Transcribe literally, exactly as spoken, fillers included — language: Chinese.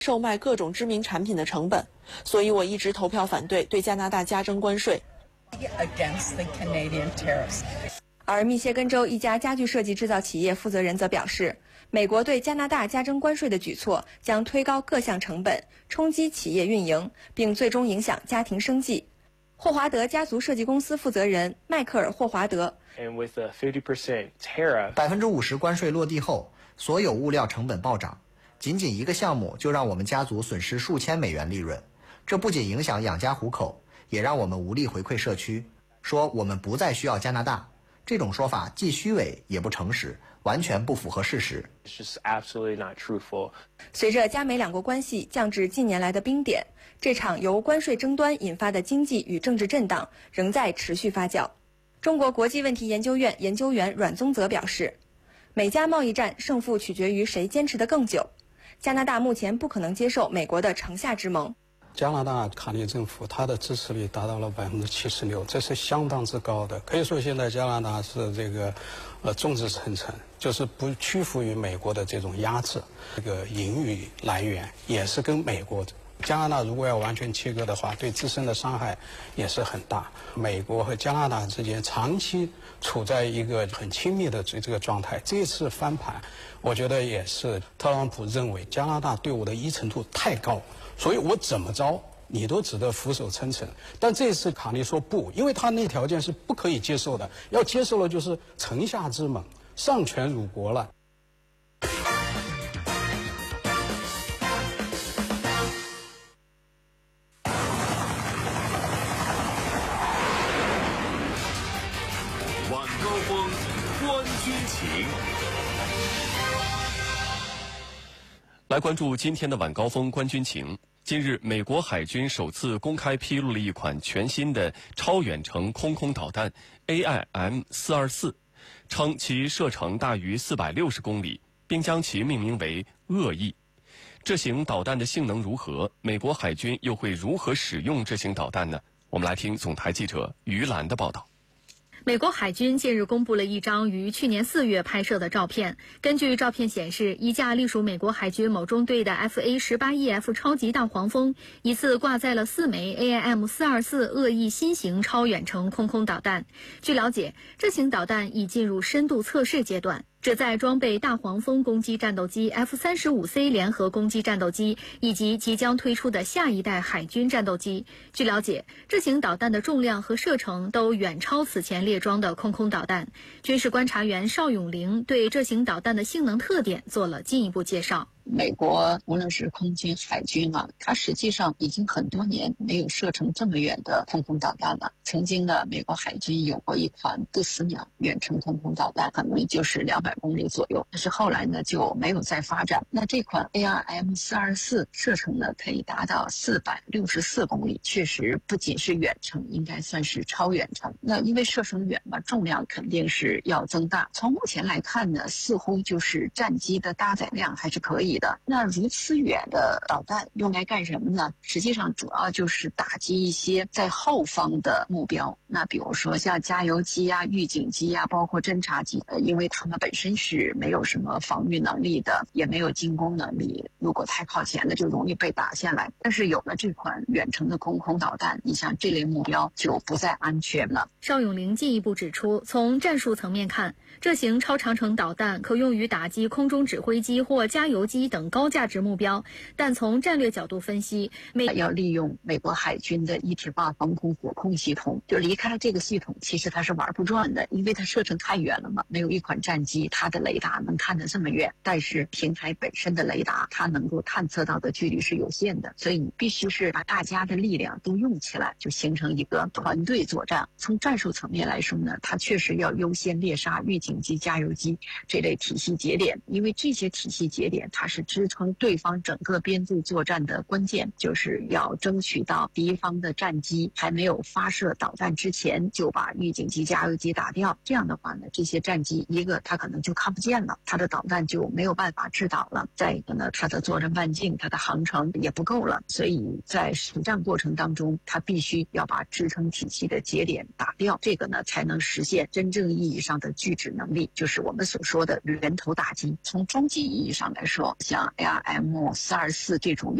售卖各种知名产品的成本，所以我一直投票反对对加拿大加征关税。 而密歇根州一家家具设计制造企业负责人则表示，美国对加拿大加征关税的举措将推高各项成本，冲击企业运营，并最终影响家庭生计。霍华德家族设计公司负责人迈克尔·霍华德， 百分之五十关税落地后，所有物料成本暴涨，仅仅一个项目就让我们家族损失数千美元利润。这不仅影响养家糊口，也让我们无力回馈社区，说我们不再需要加拿大。这种说法既虚伪也不诚实，完全不符合事实。 随着加美两国关系降至近年来的冰点，这场由关税争端引发的经济与政治震荡仍在持续发酵。中国国际问题研究院研究员阮宗泽表示，美加贸易战胜负取决于谁坚持得更久。加拿大目前不可能接受美国的城下之盟。 加拿大卡利政府它的支持率达到了百分之七十六，这是相当之高的。可以说现在加拿大是这个，呃，众志成城，就是不屈服于美国的这种压制。这个盈余来源也是跟美国，加拿大如果要完全切割的话，对自身的伤害也是很大。美国和加拿大之间长期处在一个很亲密的这这个状态，这次翻盘，我觉得也是特朗普认为加拿大对我的依存度太高。所以我怎么着你都只得俯首称臣，但这次卡利说不，因为他那条件是不可以接受的，要接受了就是城下之盟，丧权辱国了。 晚高峰，观军情。 来关注今天的晚高峰观军情。近日，美国海军首次公开披露了一款全新的超远程空空导弹 A I M 四二四，称其射程大于四百六十公里，并将其命名为恶意。这型导弹的性能如何？美国海军又会如何使用这型导弹呢？我们来听总台记者于兰的报道。 美国海军近日公布了一张于去年四月拍摄的照片。根据照片显示，一架隶属美国海军某中队的 F A 十八 E F 超级大黄蜂一次挂载了四枚 A I M 四二四恶意新型超远程空空导弹。据了解，这型导弹已进入深度测试阶段，旨在装备大黄蜂攻击战斗机 F 三十五 C 联合攻击战斗机以及即将推出的下一代海军战斗机。据了解，这型导弹的重量和射程都远超此前列装的空空导弹。军事观察员邵永玲对这型导弹的性能特点做了进一步介绍。 美国无论是空军、海军啊，它实际上已经很多年没有射程这么远的空空导弹了。曾经呢，美国海军有过一款不死鸟远程空空导弹，可能就是两百公里左右，但是后来呢就没有再发展。那这款 A I M 四二四射程呢可以达到四百六十四公里，确实不仅是远程，应该算是超远程。那因为射程远嘛，重量肯定是要增大。从目前来看呢，似乎就是战机的搭载量还是可以的。那如此远的导弹用来干什么呢？实际上主要就是打击一些在后方的目标。那比如说像加油机啊、预警机啊，包括侦察机，呃，因为它们本身是没有什么防御能力的，也没有进攻能力，如果太靠前了就容易被打下来。但是有了这款远程的空空导弹，你像这类目标就不再安全了。 邵永玲进一步指出，从战术层面看，这型超长程导弹可用于打击空中指挥机或加油机等高价值目标，但从战略角度分析，美要利用美国海军的一体化防空火控系统，就离开了这个系统，其实它是玩不转的，因为它射程太远了嘛。没有一款战机它的雷达能看得这么远，但是平台本身的雷达它能够探测到的距离是有限的，所以你必须是把大家的力量都用起来，就形成一个团队作战。从战术层面来说呢，它确实要优先猎杀预警机、加油机这类体系节点，因为这些体系节点它是支撑对方整个编队作战的关键，就是要争取到敌方的战机还没有发射导弹之前就把预警机、加油机打掉。这样的话呢，这些战机一个它可能就看不见了，它的导弹就没有办法制导了；再一个呢，它的作战半径、它的航程也不够了。所以在实战过程当中，它必须要把支撑体系的节点打掉，这个呢才能实现真正意义上的拒止能力，就是我们所说的源头打击。从终极意义上来说， 像 A R M 四二四这种